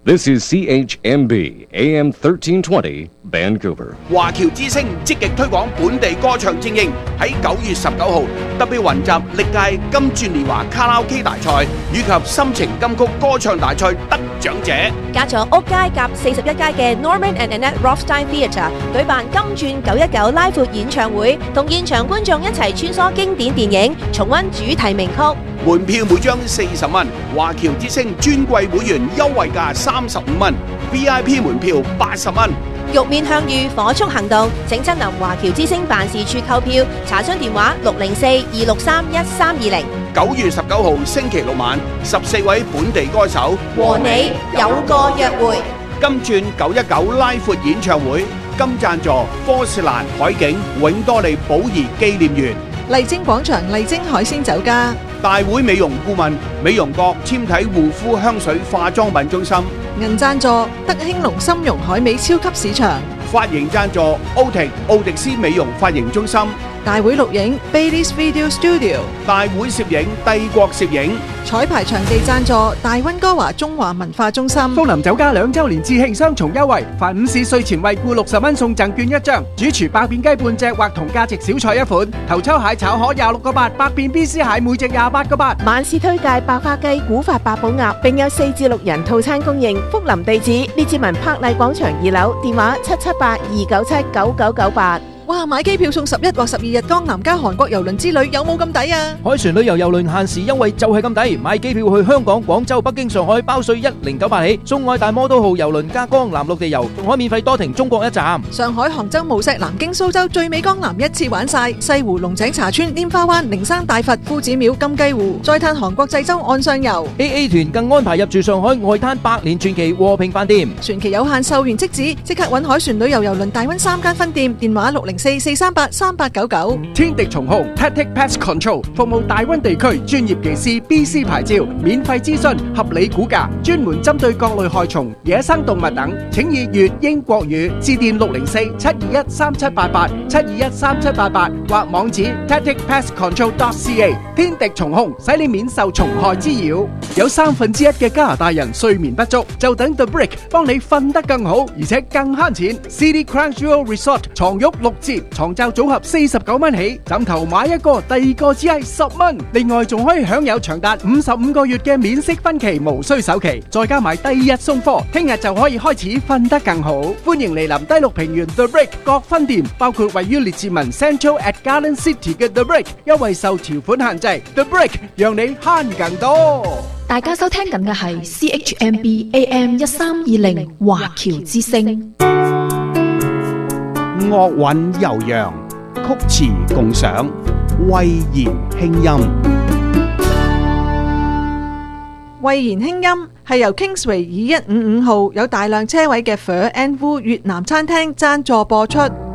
This is CHMB AM 1320 Vancouver。 華僑之聲積極推廣本地歌唱精英，喺9月19號特別雲集歷屆金鑽年華卡拉 OK 大賽以及心情金曲歌唱大賽得獎者， 加咗屋街夾41街嘅 Norman and Annette Rothstein Theatre 舉辦金鑽919拉闊演唱會，同現場觀眾一齊穿梭經典電影，重溫主題名曲。 門票每張40蚊，華僑之聲尊貴會員優惠價35蚊 ，VIP 門票80蚊。 玉面向隅火速行動，請親臨華僑之聲辦事處購票，查詢電話604-263-1320。 9月19號星期六晚，14位本地歌手和你有個約會。 金鑽919拉闊演唱會，金贊助科士蘭海景永多利寶儀紀念園。 麗晶廣場麗晶海鮮酒家， 大會美容顧問美容閣纖體護膚香水化妝品中心， 銀贊助德興隆參茸海味超級市場， 髮型贊助奧迪斯美容髮型中心， 大會錄影 Baileys Video Studio， 大會攝影帝國攝影， 彩排場地贊助大溫哥華中華文化中心， 福林酒家2週年致慶雙重優惠，凡午市稅前惠顧60蚊送贈券1張，主廚百變雞半隻或同價值小菜1款，頭抽蟹炒河26個8，百變 BC 蟹每隻28個8。 晚市推介白花雞、古法八寶鴨，並有4至6人套餐供應。福林地址列治文柏麗廣場2樓，電話778-297-9998。 哇！買機票送11或12日江南加韓國郵輪之旅，有冇咁抵啊？ 海船旅遊郵輪限時優惠就係咁抵，買機票去香港、廣州、北京、上海包稅1098起，中愛大摩都號郵輪加江南陸地遊，仲可免費多停中國1站。 上海、杭州、無錫、南京、蘇州最美江南一次玩晒，西湖、龍井茶村、拈花灣、靈山大佛、夫子廟、金雞湖，再嘆韓國濟州岸上遊。 AA 團更安排入住上海外灘百年傳奇和平飯店， 船期有限，售完即止，即刻搵海船旅遊郵輪大溫3間分店，電話604-438-3899。 天敵蟲控 Tactic Pest Control 服務大溫地區專業技師 BC 牌照，免費諮詢，合理估價，專門針對各類害蟲、野生動物等，請以粵英國語致電604-721-3788 721-3788或網址 tacticpestcontrol.ca。 天敵蟲控使你免受蟲害滋擾。有1/3嘅加拿大人睡眠不足，就等 The Break 幫你瞓得更好，而且更慳錢。City Crown Jewel Resort 床褥6折，床罩組合49蚊起，枕頭買一個，第二個只係10蚊。另外仲可以享有長達55個月嘅免息分期，無需首期，再加埋第2日送貨，聽日就可以開始瞓得更好。歡迎嚟臨低綠平原 The Break 各分店，包括位於列治文 Central at Garden City 嘅 The Break， 優惠受條款限制。The Break 讓你慳更多。 大家收聽緊嘅係 CHMB AM 1320華僑之聲。 樂韻悠揚，曲詞共賞，蔚然輕音。 蔚然輕音係由 Kingsway 2155號有大量車位嘅 Phở and Vu 越南餐廳贊助播出。